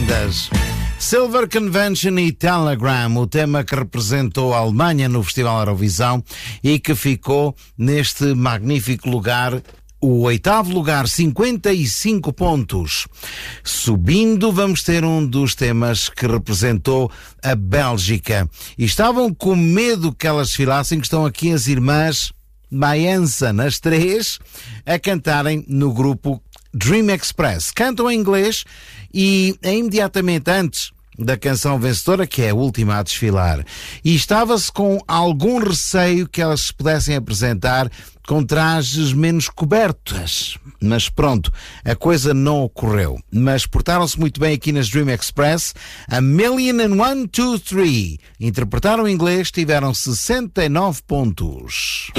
lindas. Silver Convention e Telegram, o tema que representou a Alemanha no Festival Eurovisão e que ficou neste magnífico lugar, o 8º lugar, 55 pontos. Subindo, vamos ter um dos temas que representou a Bélgica. E estavam com medo que elas desfilassem, que estão aqui as irmãs Mayansan, as três, a cantarem no grupo Dream Express. Cantam em inglês e imediatamente antes da canção vencedora, que é a última a desfilar. E estava-se com algum receio que elas se pudessem apresentar com trajes menos cobertas. Mas pronto, a coisa não ocorreu. Mas portaram-se muito bem aqui nas Dream Express. A Million and One, Two, Three interpretaram em inglês, tiveram 69 pontos.